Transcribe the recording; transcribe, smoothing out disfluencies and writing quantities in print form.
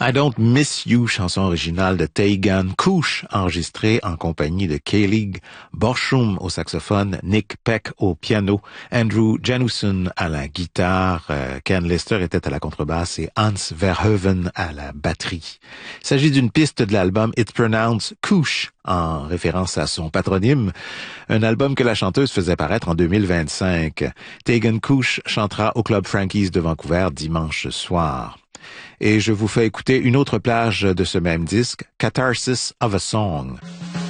I Don't Miss You, chanson originale de Tegan Couche, enregistrée en compagnie de Kayleigh Boshum au saxophone, Nick Peck au piano, Andrew Janusson à la guitare, Ken Lister était à la contrebasse et Hans Verhoeven à la batterie. Il s'agit d'une piste de l'album It's Pronounced Couche, en référence à son patronyme, un album que la chanteuse faisait paraître en 2025. Tegan Couche chantera au Club Frankie's de Vancouver dimanche soir. Et je vous fais écouter une autre plage de ce même disque, Catharsis of a Song.